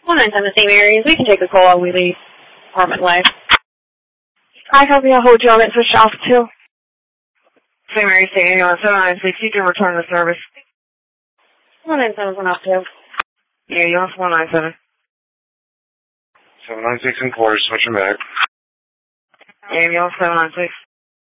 197 St. Mary's. We can take a call while we leave Apartment Life. I copy. I'll hold you. I'll get switched off too. St. Mary's State Ambulance 796. You can return the service. 197 went off too. Yeah, you lost 197. 796 in quarters, switching back. Ambulance 796.